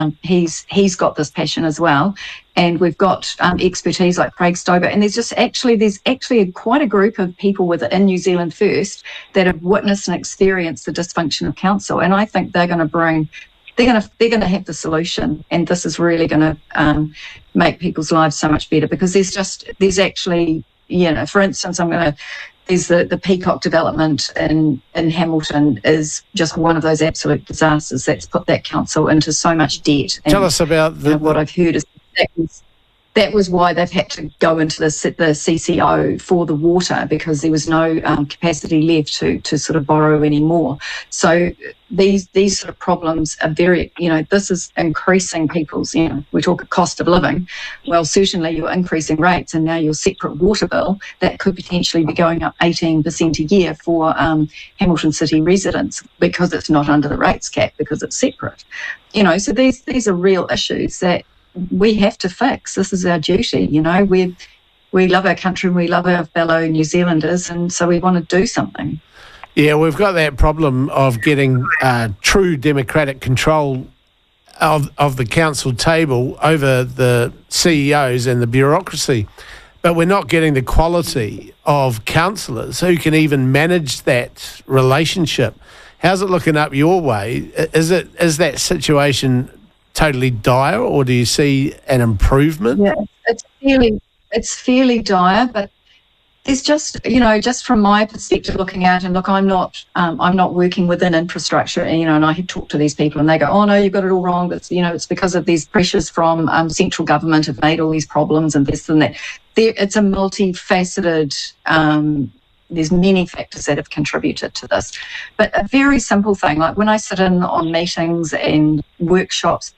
he's got this passion as well, and we've got expertise like Craig Stober, and there's actually quite a group of people within New Zealand First that have witnessed and experienced the dysfunction of council, and I think they're going to have the solution, and this is really going to make people's lives so much better, because there's actually, for instance, there's the Peacock development in Hamilton is just one of those absolute disasters that's put that council into so much debt. And, tell us about what I've heard is that was why they've had to go into the CCO for the water, because there was no capacity left to sort of borrow anymore. So these sort of problems are very, this is increasing people's, we talk cost of living. Well, certainly you're increasing rates, and now your separate water bill, that could potentially be going up 18% a year for Hamilton City residents, because it's not under the rates cap, because it's separate. So these are real issues that we have to fix. This is our duty. We love our country and we love our fellow New Zealanders, and so we want to do something. Yeah, we've got that problem of getting true democratic control of the council table over the CEOs and the bureaucracy, but we're not getting the quality of councillors who can even manage that relationship. How's it looking up your way? Is that situation totally dire, or do you see an improvement? Yeah, it's fairly dire, but there's just from my perspective looking at, and look, I'm not working within infrastructure, and I have talked to these people and they go, oh no, you've got it all wrong, but it's because of these pressures from central government have made all these problems and this and that. It's a multifaceted, there's many factors that have contributed to this. But a very simple thing, like when I sit in on meetings and workshops,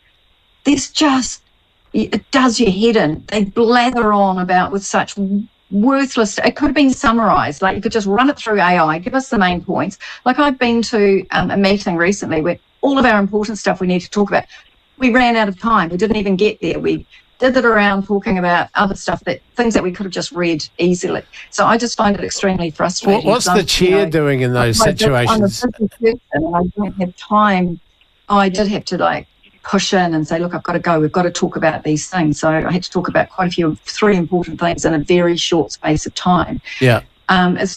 it does your head in. They blather on about with such worthless, it could have been summarised, like you could just run it through AI, give us the main points. Like I've been to a meeting recently where all of our important stuff we need to talk about, we ran out of time, we didn't even get there. We did it around talking about other stuff, things that we could have just read easily. So I just find it extremely frustrating. What's the chair doing in those situations? I'm a business person, I don't have time. I did have to push in and say, look, I've got to go. We've got to talk about these things. So I had to talk about three important things in a very short space of time. Yeah. There's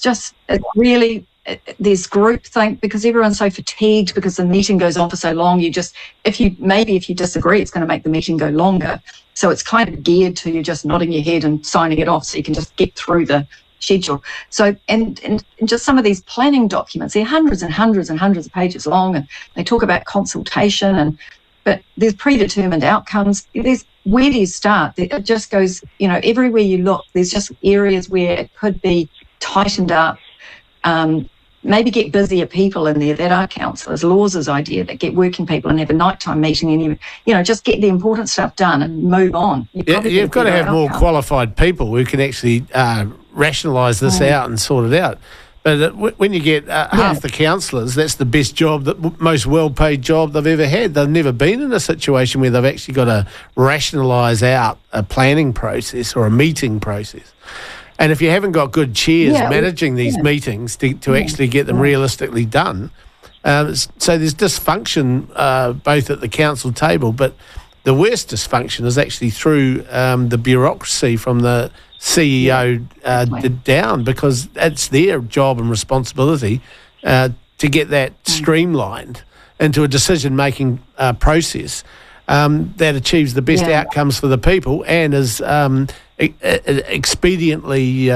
groupthink, because everyone's so fatigued because the meeting goes on for so long. If you disagree, it's going to make the meeting go longer. So it's kind of geared to you just nodding your head and signing it off so you can just get through the schedule. So, and just some of these planning documents, they're hundreds and hundreds and hundreds of pages long, and they talk about consultation but there's predetermined outcomes. Where do you start? It just goes, everywhere you look, there's just areas where it could be tightened up. Maybe get busier people in there that are councillors. Laws's idea that get working people and have a nighttime meeting and just get the important stuff done and move on. You've got to have more qualified people who can actually rationalise this out and sort it out. But when you get half the councillors, that's the best job, most well-paid job they've ever had. They've never been in a situation where they've actually got to rationalise out a planning process or a meeting process. And if you haven't got good chairs managing these meetings to actually get them realistically done, so there's dysfunction both at the council table, but the worst dysfunction is actually through the bureaucracy from the CEO down, because it's their job and responsibility to get that streamlined into a decision-making process that achieves the best outcomes for the people and is expediently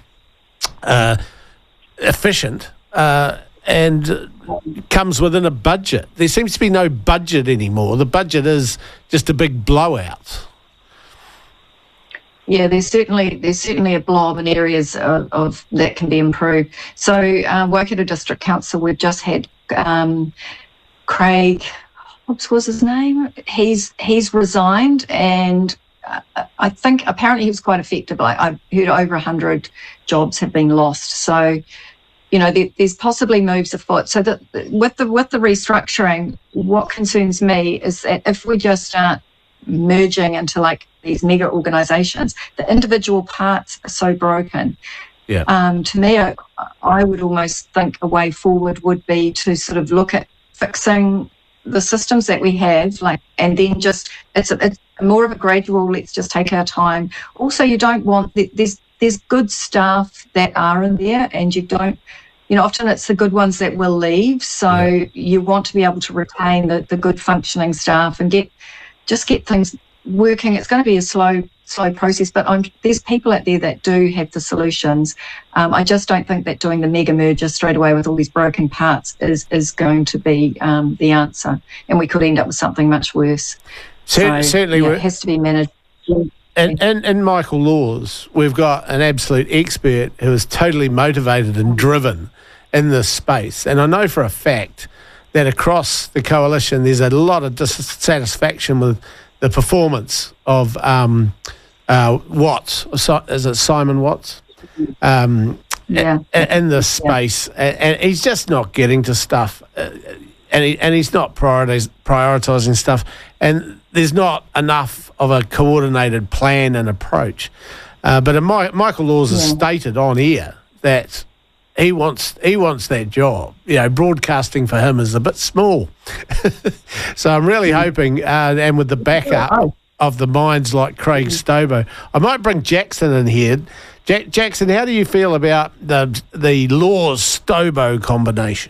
efficient and comes within a budget. There seems to be no budget anymore. The budget is just a big blowout. Yeah, there's certainly a blob in areas of that can be improved. So Waikato District Council, we've just had Craig, what was his name? He's resigned, and I think apparently he was quite effective. I've heard over 100 jobs have been lost. So, there's possibly moves afoot. So that with the restructuring, what concerns me is that if we just start merging into these mega organisations, the individual parts are so broken. Yeah. To me, I would almost think a way forward would be to sort of look at fixing the systems that we have, and then just it's more of a gradual. Let's just take our time. Also, you don't want there's good staff that are in there, and you don't. Often it's the good ones that will leave. So you want to be able to retain the good functioning staff and get things working. It's going to be a slow process, but there's people out there that do have the solutions. I just don't think that doing the mega merger straight away with all these broken parts is going to be the answer, and we could end up with something much worse. Certainly, it has to be managed. And Michael Laws, we've got an absolute expert who is totally motivated and driven in this space. And I know for a fact that across the coalition there's a lot of dissatisfaction with the performance of Watts. Is it Simon Watts? In this space. And he's just not getting to stuff. And he's not prioritising stuff. And there's not enough of a coordinated plan and approach. But Michael Laws has stated on air that he wants that job. Broadcasting for him is a bit small. So I'm really hoping, and with the backup of the minds like Craig Stobo, I might bring Jackson in here. Jackson, how do you feel about the Laws-Stobo combination?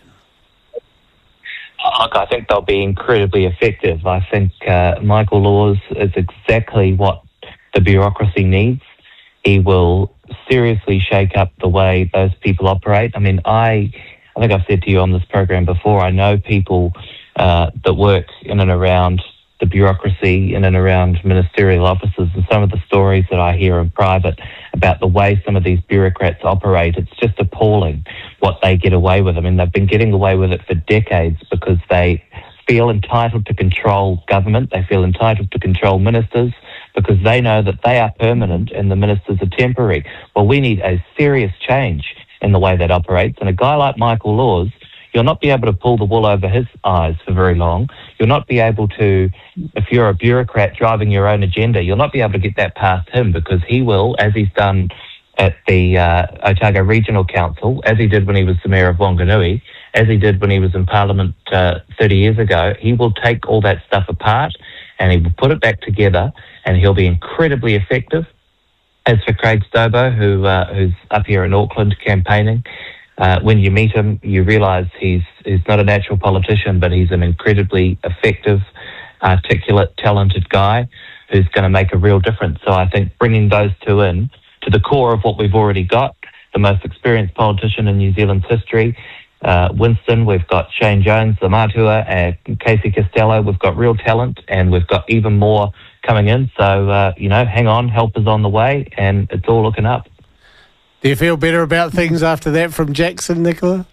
Look, I think they'll be incredibly effective. I think Michael Laws is exactly what the bureaucracy needs. He will seriously shake up the way those people operate. I mean, I think I've said to you on this program before, I know people that work in and around the bureaucracy, in and around ministerial offices, and some of the stories that I hear in private about the way some of these bureaucrats operate, it's just appalling what they get away with. I mean, they've been getting away with it for decades because they feel entitled to control government, they feel entitled to control ministers, because they know that they are permanent and the ministers are temporary. Well, we need a serious change in the way that operates, and a guy like Michael Laws, you'll not be able to pull the wool over his eyes for very long. You'll not be able to, if you're a bureaucrat driving your own agenda, you'll not be able to get that past him, because he will, as he's done at the Otago Regional Council, as he did when he was the Mayor of Wanganui, as he did when he was in Parliament 30 years ago, he will take all that stuff apart and he will put it back together, and he'll be incredibly effective. As for Craig Stobo, who's up here in Auckland campaigning, when you meet him, you realise he's not a natural politician, but he's an incredibly effective, articulate, talented guy who's going to make a real difference. So I think bringing those two in to the core of what we've already got, the most experienced politician in New Zealand's history, Winston, we've got Shane Jones, the Matua, Casey Costello, we've got real talent, and we've got even more coming in. So, hang on, help is on the way, and it's all looking up. Do you feel better about things after that from Jackson, Nicola?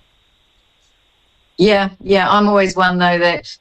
Yeah. I'm always one, though, that,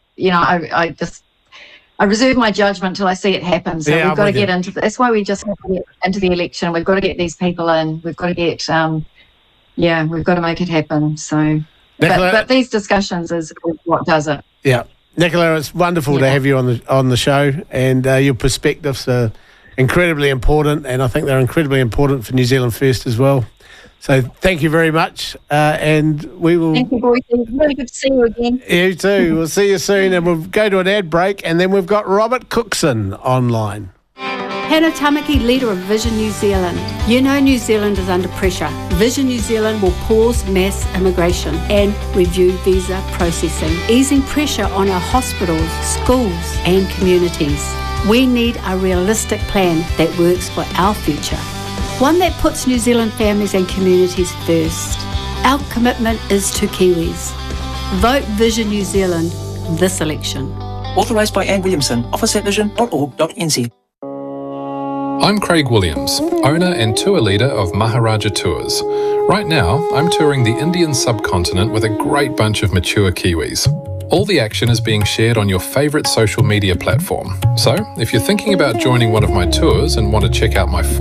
I reserve my judgment till I see it happen. So we've got to get into that's why we just have to get into the election. We've got to get these people in. We've got to get, we've got to make it happen. So, Nicola, but these discussions is what does it. Yeah. Nicola, it's wonderful to have you on the show, and your perspectives are incredibly important, and I think they're incredibly important for New Zealand First as well. So thank you very much, and we will... Thank you, boys. It's really good to see you again. You too. We'll see you soon, and we'll go to an ad break, and then we've got Robert Cookson online. Hannah Tamaki, leader of Vision New Zealand. You know New Zealand is under pressure. Vision New Zealand will pause mass immigration and review visa processing, easing pressure on our hospitals, schools and communities. We need a realistic plan that works for our future, one that puts New Zealand families and communities first. Our commitment is to Kiwis. Vote Vision New Zealand this election. Authorised by Anne Williamson, office at vision.org.nz. I'm Craig Williams, owner and tour leader of Maharaja Tours. Right now, I'm touring the Indian subcontinent with a great bunch of mature Kiwis. All the action is being shared on your favourite social media platform. So, if you're thinking about joining one of my tours and want to check out my